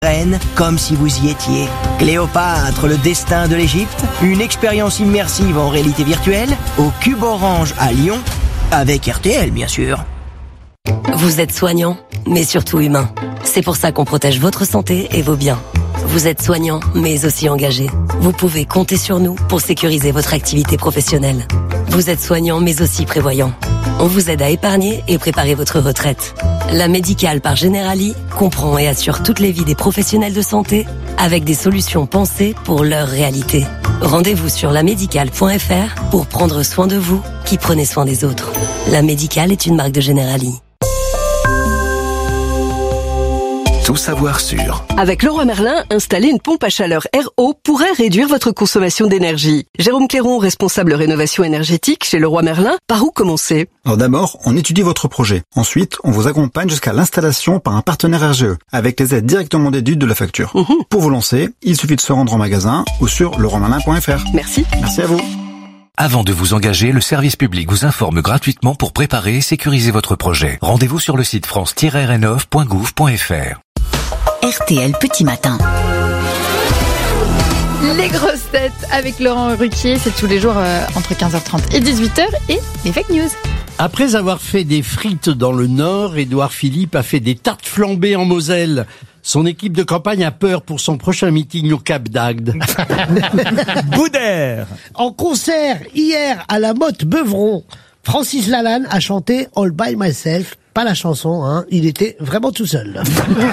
Rennes, comme si vous y étiez. Cléopâtre, le destin de l'Égypte, une expérience immersive en réalité virtuelle, au Cube Orange à Lyon, avec RTL bien sûr. Vous êtes soignant, mais surtout humain. C'est pour ça qu'on protège votre santé et vos biens. Vous êtes soignant, mais aussi engagé. Vous pouvez compter sur nous pour sécuriser votre activité professionnelle. Vous êtes soignant, mais aussi prévoyant. On vous aide à épargner et préparer votre retraite. La Médicale par Generali comprend et assure toutes les vies des professionnels de santé avec des solutions pensées pour leur réalité. Rendez-vous sur lamédicale.fr pour prendre soin de vous qui prenez soin des autres. La Médicale est une marque de Generali. Tout savoir sur. Avec Leroy Merlin, installer une pompe à chaleur RO pourrait réduire votre consommation d'énergie. Jérôme Cléron, responsable rénovation énergétique chez Leroy Merlin, par où commencer? Alors d'abord, on étudie votre projet. Ensuite, on vous accompagne jusqu'à l'installation par un partenaire RGE, avec les aides directement déduites de la facture. Pour vous lancer, il suffit de se rendre en magasin ou sur leroymerlin.fr. Merci. Merci à vous. Avant de vous engager, le service public vous informe gratuitement pour préparer et sécuriser votre projet. Rendez-vous sur le site france-renov.gouv.fr. RTL Petit Matin. Les grosses têtes avec Laurent Ruquier, c'est tous les jours entre 15h30 et 18h et les fake news. Après avoir fait des frites dans le Nord, Édouard Philippe a fait des tartes flambées en Moselle. Son équipe de campagne a peur pour son prochain meeting au Cap d'Agde. Boudère. En concert hier à la Motte Beuvron, Francis Lalanne a chanté All by Myself. Pas la chanson, hein. Il était vraiment tout seul.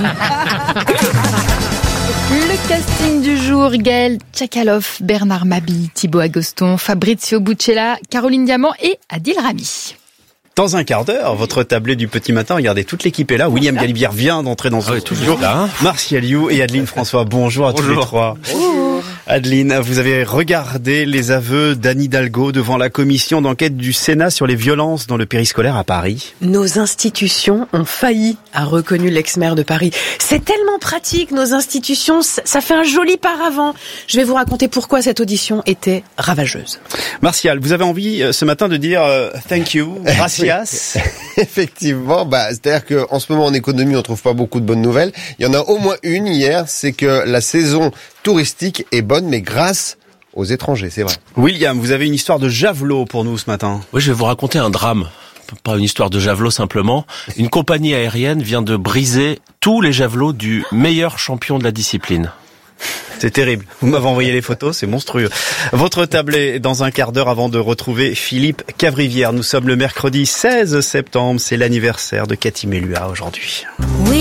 Le casting du jour, Gaël Tchakaloff, Bernard Mabille, Thibaut Agoston, Fabrizio Buccella, Caroline Diamant et Adil Rami. Dans un quart d'heure, votre tablée du petit matin, regardez, toute l'équipe est là. William Galibière vient d'entrer dans ce studio. Martial You et Adeline François, bonjour à tous les trois. Bonjour. Adeline, vous avez regardé les aveux d'Anne Hidalgo devant la commission d'enquête du Sénat sur les violences dans le périscolaire à Paris. Nos institutions ont failli, a reconnu l'ex-maire de Paris. C'est tellement pratique, nos institutions, ça fait un joli paravent. Je vais vous raconter pourquoi cette audition était ravageuse. Martial, vous avez envie ce matin de dire thank you, gracias. Effectivement, c'est-à-dire qu'en ce moment en économie, on trouve pas beaucoup de bonnes nouvelles. Il y en a au moins une hier, c'est que la saison touristique est bonne, mais grâce aux étrangers, c'est vrai. William, vous avez une histoire de javelot pour nous ce matin. Oui, je vais vous raconter un drame. Pas une histoire de javelot simplement. Une compagnie aérienne vient de briser tous les javelots du meilleur champion de la discipline. C'est terrible. Vous m'avez envoyé les photos, c'est monstrueux. Votre tablée dans un quart d'heure avant de retrouver Philippe Cavrivière. Nous sommes le mercredi 16 septembre. C'est l'anniversaire de Cathy Melua aujourd'hui. Oui.